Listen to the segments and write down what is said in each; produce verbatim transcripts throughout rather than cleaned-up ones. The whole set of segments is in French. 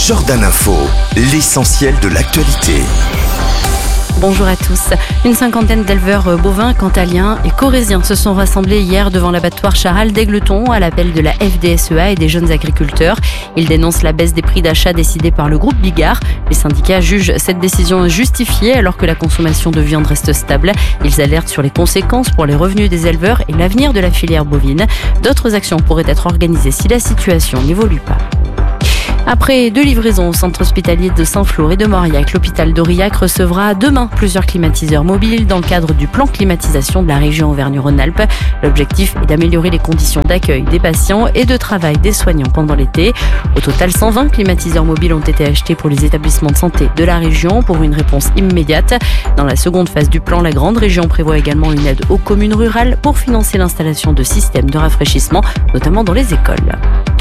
Jordan Info, l'essentiel de l'actualité. Bonjour à tous. Une cinquantaine d'éleveurs bovins, cantaliens et corésiens se sont rassemblés hier devant l'abattoir Charal d'Égletons à l'appel de la F D S E A et des jeunes agriculteurs. Ils dénoncent la baisse des prix d'achat décidée par le groupe Bigard. Les syndicats jugent cette décision justifiée alors que la consommation de viande reste stable. Ils alertent sur les conséquences pour les revenus des éleveurs et l'avenir de la filière bovine. D'autres actions pourraient être organisées si la situation n'évolue pas. Après deux livraisons au centre hospitalier de Saint-Flour et de Mauriac, l'hôpital d'Aurillac recevra demain plusieurs climatiseurs mobiles dans le cadre du plan climatisation de la région Auvergne-Rhône-Alpes. L'objectif est d'améliorer les conditions d'accueil des patients et de travail des soignants pendant l'été. Au total, cent vingt climatiseurs mobiles ont été achetés pour les établissements de santé de la région pour une réponse immédiate. Dans la seconde phase du plan, la grande région prévoit également une aide aux communes rurales pour financer l'installation de systèmes de rafraîchissement, notamment dans les écoles.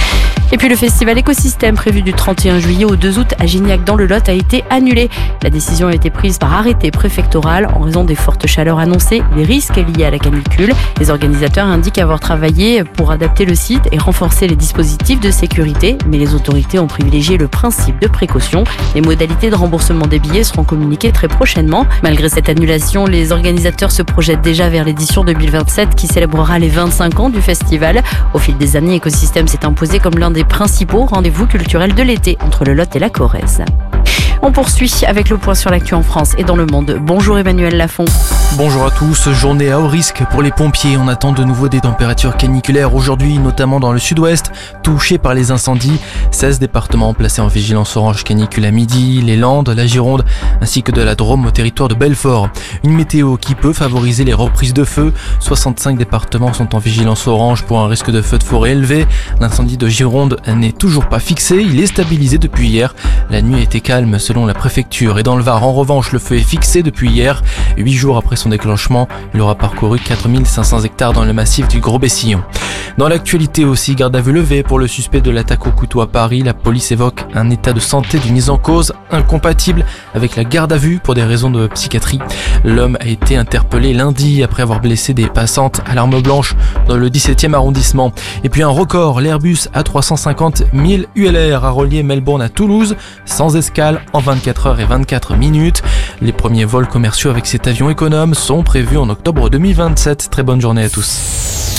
Et puis le festival Écosystème prévu du trente et un juillet au deux août à Gignac dans le Lot a été annulé. La décision a été prise par arrêté préfectoral en raison des fortes chaleurs annoncées et des risques liés à la canicule. Les organisateurs indiquent avoir travaillé pour adapter le site et renforcer les dispositifs de sécurité, mais les autorités ont privilégié le principe de précaution. Les modalités de remboursement des billets seront communiquées très prochainement. Malgré cette annulation, les organisateurs se projettent déjà vers l'édition deux mille vingt-sept qui célébrera les vingt-cinq ans du festival. Au fil des années, Écosystème s'est imposé comme l'un des principaux rendez-vous culturels de l'été entre le Lot et la Corrèze. On poursuit avec le point sur l'actu en France et dans le monde. Bonjour Emmanuel Lafont. Bonjour à tous. Journée à haut risque pour les pompiers. On attend de nouveau des températures caniculaires aujourd'hui, notamment dans le sud-ouest, touché par les incendies. seize départements placés en vigilance orange canicule à midi, les Landes, la Gironde, ainsi que de la Drôme au territoire de Belfort. Une météo qui peut favoriser les reprises de feu. soixante-cinq départements sont en vigilance orange pour un risque de feu de forêt élevé. L'incendie de Gironde n'est toujours pas fixé. Il est stabilisé depuis hier. La nuit a été calme selon la préfecture. Et dans le Var, en revanche, le feu est fixé depuis hier. Huit jours après son déclenchement, il aura parcouru quatre mille cinq cents hectares dans le massif du Gros-Bessillon. Dans l'actualité aussi, garde à vue levée pour le suspect de l'attaque au couteau à Paris. La police évoque un état de santé du mis en cause incompatible avec la garde à vue pour des raisons de psychiatrie. L'homme a été interpellé lundi après avoir blessé des passantes à l'arme blanche dans le dix-septième arrondissement. Et puis un record, l'Airbus A trois cent cinquante mille U L R a relié Melbourne à Toulouse sans escale en vingt-quatre heures et vingt-quatre minutes. Les premiers vols commerciaux avec cet avion économe sont prévus en octobre deux mille vingt-sept. Très bonne journée à tous.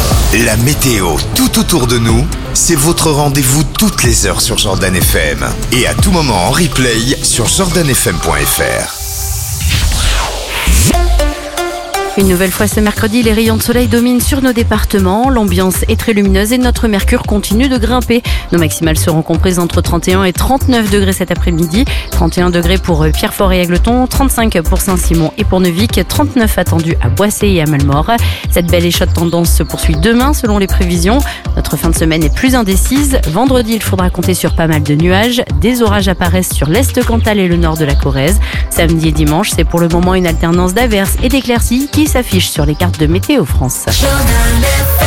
La météo tout autour de nous, c'est votre rendez-vous toutes les heures sur Jordan F M et à tout moment en replay sur jordan f m point f r. Une nouvelle fois ce mercredi, les rayons de soleil dominent sur nos départements. L'ambiance est très lumineuse et notre mercure continue de grimper. Nos maximales seront comprises entre trente et un et trente-neuf degrés cet après-midi. trente et un degrés pour Pierrefonds et Égletons, trente-cinq pour Saint-Simon et pour Neuvik, trente-neuf attendus à Boissé et à Malmort. Cette belle et chaude tendance se poursuit demain selon les prévisions. Notre fin de semaine est plus indécise. Vendredi, il faudra compter sur pas mal de nuages. Des orages apparaissent sur l'Est Cantal et le nord de la Corrèze. Samedi et dimanche, c'est pour le moment une alternance d'averses et d'éclaircies qui s'affiche sur les cartes de Météo France.